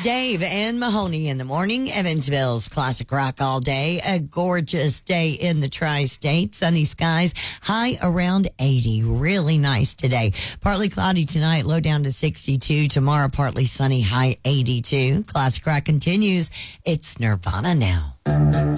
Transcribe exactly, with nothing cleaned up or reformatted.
Dave and Mahoney in the morning. Evansville's classic rock all day. A gorgeous day in the tri-state. Sunny skies, high around eighty. Really nice today. Partly cloudy tonight, low down to sixty-two. Tomorrow, partly sunny, high eighty-two. Classic rock continues. It's Nirvana now.